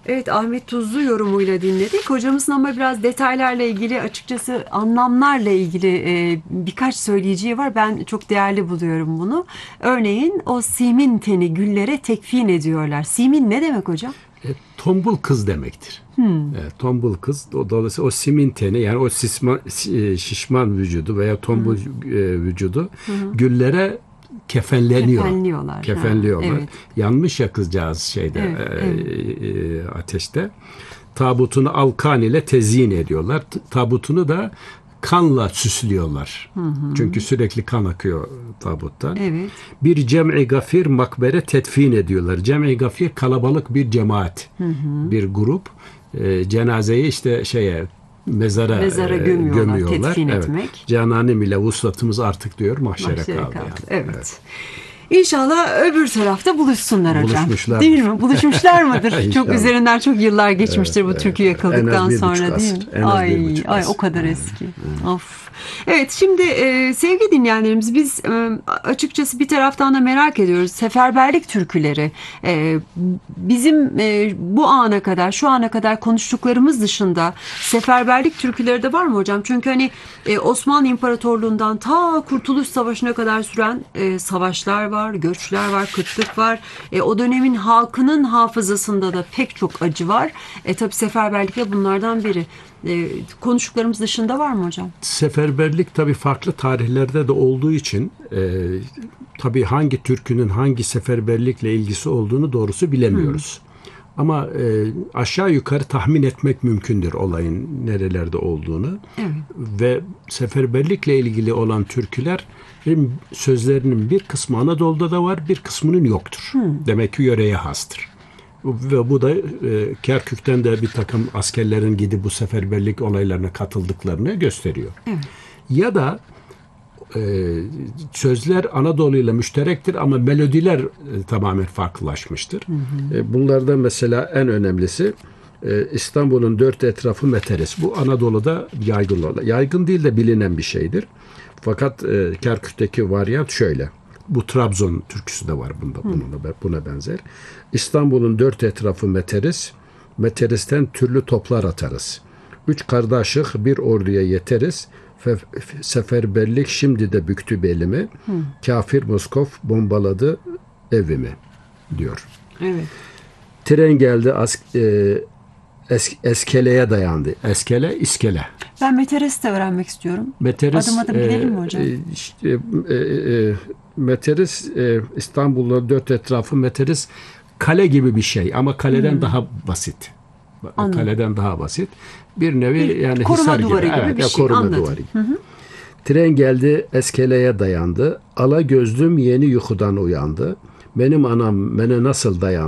Evet, Ahmet Tuzlu yorumuyla dinledik. Hocamızın ama biraz detaylarla ilgili, açıkçası anlamlarla ilgili birkaç söyleyeceği var. Ben çok değerli buluyorum bunu. Örneğin o simin teni güllere tekfin ediyorlar. Simin ne demek hocam? Tombul kız demektir. Tombul kız. Dolayısıyla o simin teni, yani o şişman vücudu veya tombul vücudu güllere kefenleniyor. Kefenliyorlar. Kefenliyorlar. Evet. Yanmış ya kızcağız şeyde, ateşte. Tabutunu alkan ile tezyin ediyorlar. Tabutunu da kanla süslüyorlar. Çünkü sürekli kan akıyor tabuttan. Evet. Bir cem'i gafir makbere tedfin ediyorlar. Cem'i gafir kalabalık bir cemaat, bir grup. Cenazeyi işte mezara gömüyorlar. Tedfin Evet. etmek. Cananem ile vuslatımız artık diyor mahşere kaldı. Yani. Evet. İnşallah öbür tarafta buluşsunlar hocam. Buluşmuşlardır. Değil mi? Buluşmuşlar mıdır? Çok İnşallah. üzerinden çok yıllar geçmiştir bu türkü yakıldıktan sonra, değil mi? Ay o kadar eski. Of. Evet, şimdi sevgili dinleyenlerimiz, biz açıkçası bir taraftan da merak ediyoruz. Seferberlik türküleri bizim bu ana kadar, şu ana kadar konuştuklarımız dışında seferberlik türküleri de var mı hocam? Çünkü hani Osmanlı İmparatorluğundan ta Kurtuluş Savaşı'na kadar süren savaşlar var, göçler var, kıtlık var. O dönemin halkının hafızasında da pek çok acı var. Tabii seferberlik de bunlardan biri. Konuştuklarımız dışında var mı hocam? Seferberlik tabii farklı tarihlerde de olduğu için tabii hangi türkünün hangi seferberlikle ilgisi olduğunu doğrusu bilemiyoruz. Ama aşağı yukarı tahmin etmek mümkündür olayın nerelerde olduğunu. Evet. Ve seferberlikle ilgili olan türküler sözlerinin bir kısmı Anadolu'da da var, bir kısmının yoktur. Demek ki yöreye hastır. Ve bu da Kerkük'ten de bir takım askerlerin gidip bu seferberlik olaylarına katıldıklarını gösteriyor. Evet. Ya da sözler Anadolu ile müşterektir ama melodiler tamamen farklılaşmıştır. Bunlardan mesela en önemlisi İstanbul'un dört etrafı meteres. Bu Anadolu'da yaygın olan. Yaygın değil de bilinen bir şeydir. Fakat Kerkük'teki varyant şöyle. Bu Trabzon türküsü de var buna benzer. İstanbul'un dört etrafı meteris. Meteristen türlü toplar atarız. Üç kardeşik bir orduya yeteriz. Seferberlik şimdi de büktü belimi. Kafir Moskov bombaladı evimi diyor. Evet. Tren geldi eskeleye dayandı. Eskele, iskele. Ben Meteres'i de öğrenmek istiyorum. Meteres, adım adım gidelim mi hocam? Meteres İstanbul'da dört etrafı Meteres kale gibi bir şey ama kaleden daha basit. Anladım. Kaleden daha basit. Bir nevi yani koruma hisar duvarı gibi evet, bir şey. koruma Anladım. duvarı. Tren geldi eskeleye dayandı. Ala gözlüm yeni yuhudan uyandı. Benim anam bana nasıl dayandı?